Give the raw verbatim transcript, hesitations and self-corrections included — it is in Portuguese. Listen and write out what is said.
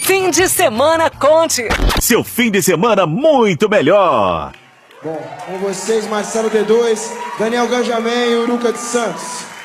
fim de semana Conte. Seu fim de semana muito melhor. Bom, com vocês, Marcelo D dois, Daniel Ganjamin e Uruca de Santos.